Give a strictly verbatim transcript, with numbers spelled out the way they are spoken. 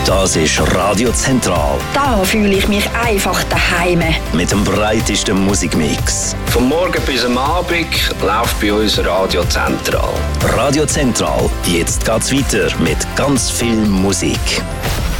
Das ist Radio Zentral. Da fühle ich mich einfach daheim. Mit dem breitesten Musikmix. Vom Morgen bis am Abend läuft bei uns Radio Zentral. Radio Zentral, jetzt geht's weiter mit ganz viel Musik.